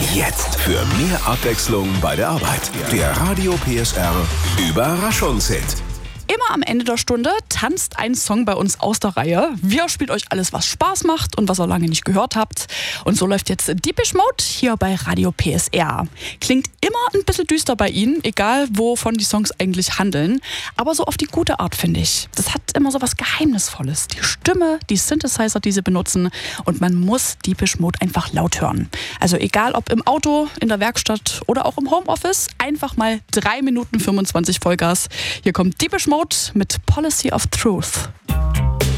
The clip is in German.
Jetzt für mehr Abwechslung bei der Arbeit. Der Radio PSR Überraschungshit. Immer am Ende der Stunde tanzt ein Song bei uns aus der Reihe. Wir spielen euch alles, was Spaß macht und was ihr lange nicht gehört habt. Und so läuft jetzt Depeche Mode hier bei Radio PSR. Klingt immer ein bisschen düster bei Ihnen, egal wovon die Songs eigentlich handeln. Aber so auf die gute Art, finde ich. Das hat immer so was Geheimnisvolles. Die Stimme, die Synthesizer, die sie benutzen. Und man muss Depeche Mode einfach laut hören. Also egal ob im Auto, in der Werkstatt oder auch im Homeoffice, einfach mal 3 Minuten 25 Vollgas. Hier kommt Depeche Mode mit Policy of Truth.